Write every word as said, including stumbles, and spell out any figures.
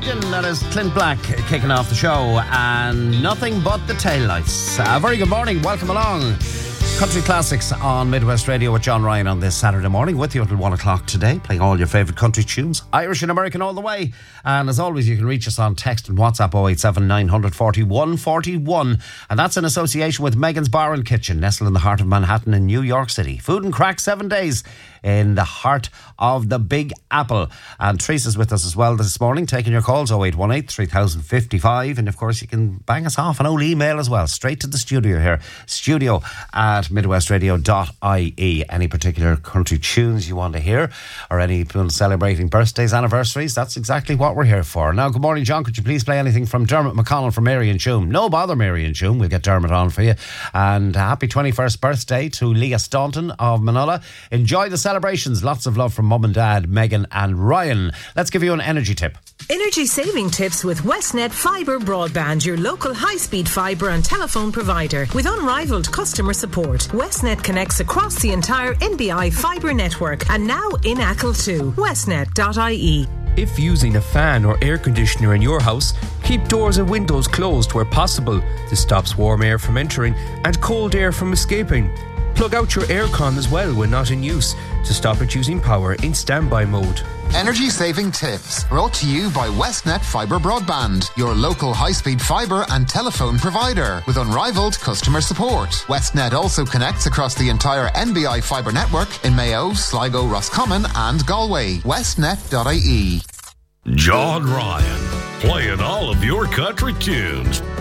Virgin, that is Clint Black kicking off the show, and Nothing But the Taillights. A very good morning, welcome along. Country Classics on Midwest Radio with John Ryan on this Saturday morning, with you until one o'clock today, playing all your favourite country tunes, Irish and American all the way. And as always, you can reach us on text and WhatsApp oh eight seven nine four one four one, and that's in association with Megan's Bar and Kitchen, nestled in the heart of Manhattan in New York City. Food and crack seven days in the heart of the Big Apple. And Teresa's with us as well this morning, taking your calls oh eight one eight, three thousand fifty-five, and of course you can bang us off an old email as well, straight to the studio here, studio at midwestradio dot I E. Any particular country tunes you want to hear, or any people celebrating birthdays, anniversaries, that's exactly what we're here for. Now, good morning, John. Could you please play anything from Dermot McConnell from Mary and Choom? No bother, Mary and Choom. We'll get Dermot on for you. And happy twenty-first birthday to Leah Staunton of Manola. Enjoy the celebrations. Lots of love from Mum and Dad, Megan and Ryan. Let's give you an energy tip. Energy saving tips with Westnet Fibre Broadband, your local high-speed fibre and telephone provider. With unrivaled customer support, Westnet connects across the entire N B I fibre network, and now in Achill too. westnet dot I E. If using a fan or air conditioner in your house, keep doors and windows closed where possible. This stops warm air from entering and cold air from escaping. Plug out your aircon as well when not in use to stop it using power in standby mode. Energy saving tips brought to you by Westnet Fibre Broadband, your local high-speed fibre and telephone provider with unrivaled customer support. Westnet also connects across the entire N B I fibre network in Mayo, Sligo, Roscommon and Galway. westnet dot I E. John Ryan, playing all of your country tunes